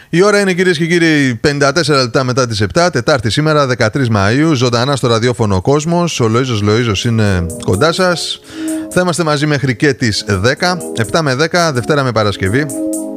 Η ώρα είναι, κυρίες και κύριοι, 54 λεπτά μετά τις 7, Τετάρτη σήμερα, 13 Μαΐου, ζωντανά στο ραδιόφωνο Κόσμος. Ο Λοΐζος είναι κοντά σας. Θα είμαστε μαζί μέχρι και τις 10, 7 με 10, Δευτέρα με Παρασκευή.